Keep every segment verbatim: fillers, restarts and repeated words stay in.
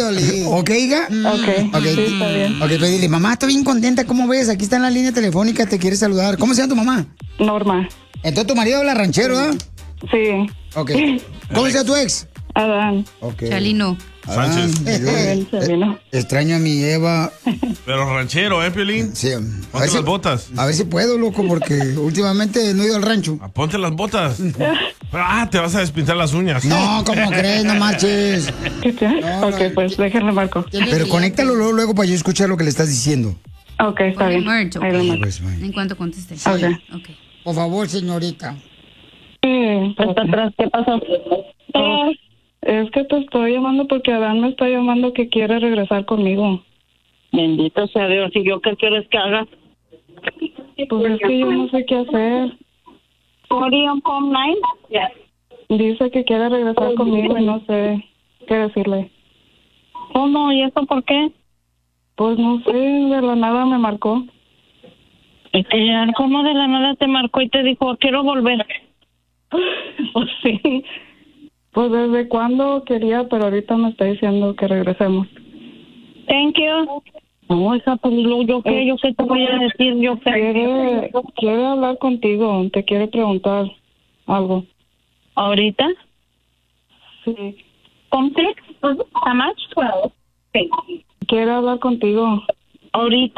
Piolín. ¿Ok, hija? Ok, Ok, sí, está bien. Ok, pues dile, mamá, estoy bien contenta, ¿cómo ves? Aquí está en la línea telefónica, te quiere saludar. ¿Cómo se llama tu mamá? Norma. Entonces tu marido habla ranchero, ¿verdad? Sí. Ok. ¿Cómo se llama tu ex? Adán. Ok. Chalino. Adán, Sánchez. yo, eh, eh, extraño a mi Eva. Pero ranchero, ¿eh, Piolín? Sí. Ponte si, las botas. A ver si puedo, loco, porque últimamente no he ido al rancho. Ah, ponte las botas. Ah, te vas a despintar las uñas. No, ¿cómo crees? No marches. No, ok, no. Pues déjenle marco. Pero conéctalo luego, luego para yo escuchar lo que le estás diciendo. Ok, está bien. Merch, Ahí lo marco. Pues, en cuanto conteste. Ok. Okay. Por favor, señorita. Sí, hasta atrás, ¿qué pasó? Oh, es que te estoy llamando porque Adán me está llamando que quiere regresar conmigo. Bendito sea Dios. ¿Y yo qué quieres que haga? Pues es que yo no sé qué hacer. ¿Orion Home Nine? Yeah. Dice que quiere regresar conmigo y no sé qué decirle. ¿Cómo? ¿Y eso por qué? Pues no sé, de la nada me marcó. Eh, ¿Cómo de la nada te marcó y te dijo, quiero volver? Pues sí. Pues desde cuándo quería, pero ahorita me está diciendo que regresemos. Thank you. No, hija, pues yo qué, yo qué te voy a decir, yo qué. Quiere, quiere hablar contigo, te quiere preguntar algo. ¿Ahorita? Sí. ¿Complex? ¿How much? Twelve. Sí. Quiere hablar contigo. ¿Ahorita?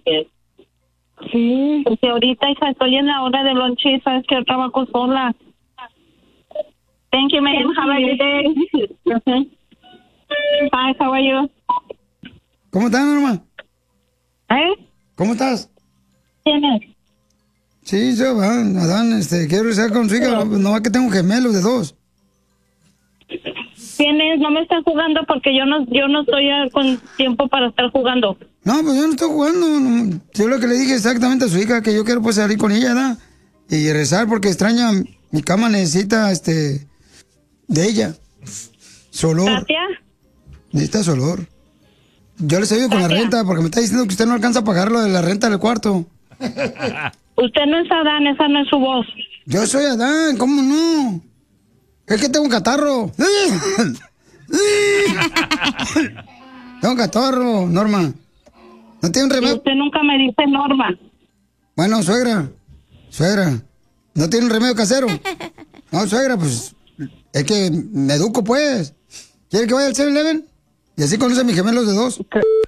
Sí. Porque ahorita, hija, estoy en la hora de lonche y sabes que yo trabajo sola. Thank you, ma'am. Have a good day. Okay. Hi, how are you? ¿Cómo estás, Norma? ¿Eh? ¿Cómo estás? ¿Quién es? Sí, yo, Adán, Adán, este, quiero regresar con su hija, no va que tengo gemelos de dos. ¿Quién es? No me estás jugando porque yo no, yo no estoy eh, con tiempo para estar jugando. No, pues yo no estoy jugando, no, yo lo que le dije exactamente a su hija, que yo quiero pues salir con ella, ¿verdad? Y rezar porque extraña, mi cama necesita, este, de ella, su olor. ¿Katia? Necesita su olor. Yo les ayudo con la renta porque me está diciendo que usted no alcanza a pagar lo de la renta del cuarto. Usted no es Adán, esa no es su voz. Yo soy Adán, ¿cómo no? Es que tengo un catarro. Tengo un catarro, Norma. ¿No tiene un remedio? Usted nunca me dice Norma. Bueno, suegra, suegra, ¿no tiene un remedio casero? No, suegra, pues, es que me educo, pues. ¿Quiere que vaya al seven eleven? Y así conoce a mis gemelos de dos.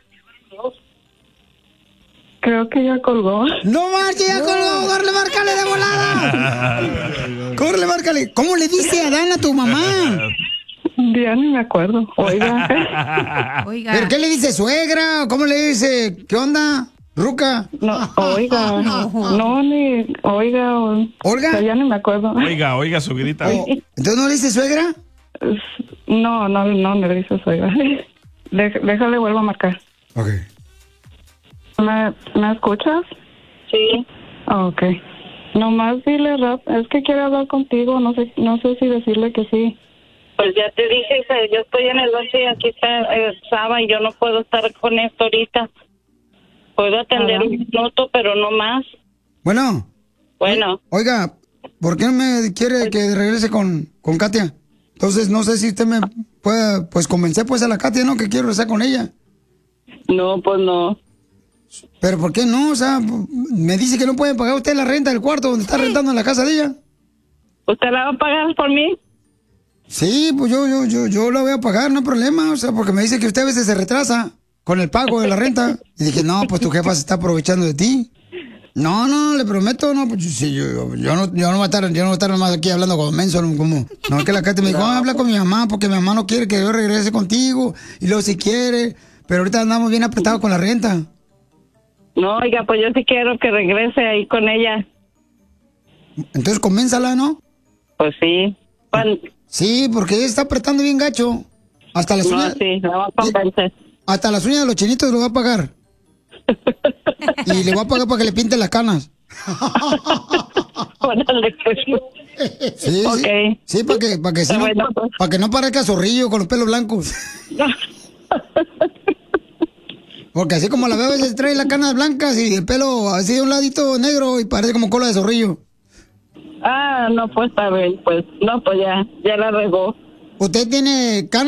Creo que ya colgó. ¡No marche, ya colgó! ¡Corre, márcale de volada! ¡Corre, márcale! ¿Cómo le dice Adán a tu mamá? Ya ni me acuerdo. Oiga. Oiga. ¿Pero qué le dice, suegra? ¿Cómo le dice? ¿Qué onda? ¿Ruca? No, oiga. No, ni oiga. O, ¿Olga? O sea, ya ni me acuerdo. Oiga, oiga, su grita. Oh, ¿entonces no le dice suegra? No, no, no, no le dices oiga. Dej- déjale, vuelvo a marcar. Ok. ¿Me, ¿me escuchas? Sí. Ok. Nomás dile, Rap, es que quiere hablar contigo, no sé, no sé si decirle que sí. Pues ya te dije, yo estoy en el lonche y aquí está eh, Saba y yo no puedo estar con esto ahorita. Puedo atender Ajá. un minuto, pero no más. Bueno. Bueno. Oiga, ¿por qué no me quiere que regrese con, con Katia? Entonces, no sé si usted me puede, pues, convencer pues a la Katia, ¿no? Que quiero regresar con ella. No, pues no. ¿Pero por qué no? O sea, me dice que no puede pagar usted la renta del cuarto donde está rentando en la casa de ella. ¿Usted la va a pagar por mí? Sí, pues yo, yo, yo, yo la voy a pagar, no hay problema. O sea, porque me dice que usted a veces se retrasa con el pago de la renta. Y dije, no, pues tu jefa se está aprovechando de ti. No, no, le prometo, no, pues sí, yo, yo, yo no, yo no voy a estar, yo no voy a estar nomás aquí hablando con menso, como, no, es que la Katy me dijo, ah, habla con mi mamá, porque mi mamá no quiere que yo regrese contigo, y luego si quiere, pero ahorita andamos bien apretados con la renta. No, oiga, pues yo sí quiero que regrese ahí con ella. Entonces convénzala, ¿no? Pues sí. ¿Cuándo? Sí, porque ella está apretando bien gacho. Hasta las No, uñas. sí, la va a convencer. Hasta las uñas de los chinitos lo va a pagar. Y le voy a pagar para que le pinte las canas. Órale, pues. Sí, Ok. sí. Sí, para que, para que, sí, no, Bueno, pues. para que no parezca zorrillo con los pelos blancos. Porque así como la veo, a veces trae las canas blancas y el pelo así de un ladito negro y parece como cola de zorrillo. Ah, no, pues está bien, pues. No, pues ya, ya la regó. ¿Usted tiene canas?